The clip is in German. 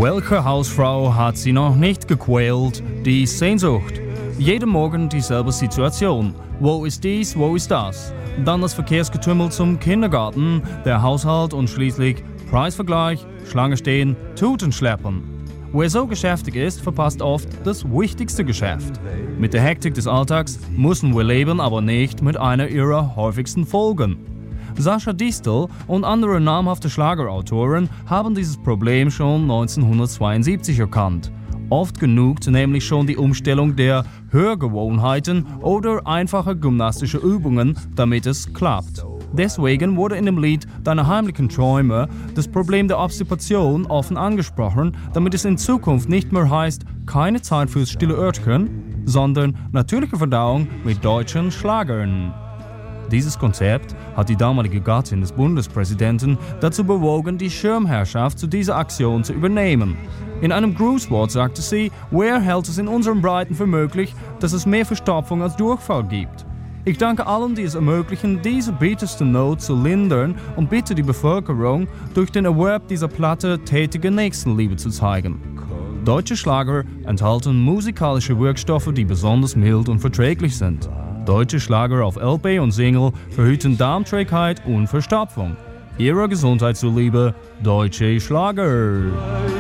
Welche Hausfrau hat sie noch nicht gequält? Die Sehnsucht. Jeden Morgen dieselbe Situation. Wo ist dies, wo ist das? Dann das Verkehrsgetümmel zum Kindergarten, der Haushalt und schließlich Preisvergleich, Schlange stehen, Tuten schleppen. Wer so geschäftig ist, verpasst oft das wichtigste Geschäft. Mit der Hektik des Alltags müssen wir leben, aber nicht mit einer ihrer häufigsten Folgen. Sascha Distel und andere namhafte Schlagerautoren haben dieses Problem schon 1972 erkannt. Oft genug nämlich schon die Umstellung der Hörgewohnheiten oder einfache gymnastische Übungen, damit es klappt. Deswegen wurde in dem Lied Deine heimlichen Träume das Problem der Obstipation offen angesprochen, damit es in Zukunft nicht mehr heißt, keine Zeit fürs stille Örtchen, sondern natürliche Verdauung mit deutschen Schlagern. Dieses Konzept hat die damalige Gattin des Bundespräsidenten dazu bewogen, die Schirmherrschaft zu dieser Aktion zu übernehmen. In einem Grußwort sagte sie, wer hält es in unseren Breiten für möglich, dass es mehr Verstopfung als Durchfall gibt? Ich danke allen, die es ermöglichen, diese bitterste Not zu lindern und bitte die Bevölkerung, durch den Erwerb dieser Platte tätige Nächstenliebe zu zeigen. Deutsche Schlager enthalten musikalische Wirkstoffe, die besonders mild und verträglich sind. Deutsche Schlager auf LP und Single verhüten Darmträgheit und Verstopfung. Ihrer Gesundheit zuliebe, deutsche Schlager.